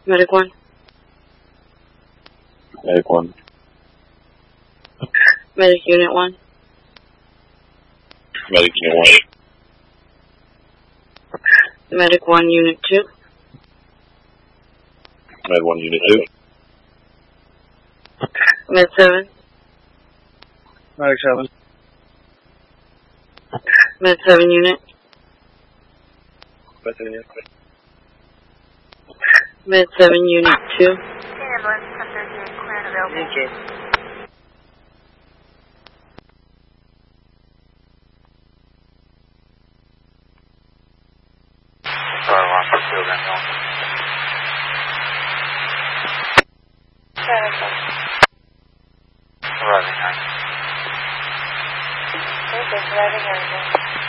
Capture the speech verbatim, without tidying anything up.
Medic one. Medic one. Medic unit one. Medic unit one. Medic one unit two. Med one unit two. Med seven. Medic seven. Med seven unit. Med seven unit. Med seven unit two. Ambulance one thirty-eight, clear and available. Unit two. Sorry, one for field and no. Arriving nine. Okay, arriving everything.